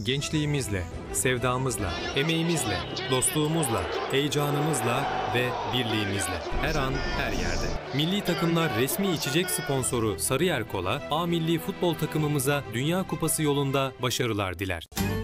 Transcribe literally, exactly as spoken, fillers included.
Gençliğimizle, sevdamızla, emeğimizle, dostluğumuzla, heyecanımızla ve birliğimizle her an her yerde. Milli takımlar resmi içecek sponsoru Sarıyer Kola, A milli futbol takımımıza Dünya Kupası yolunda başarılar diler.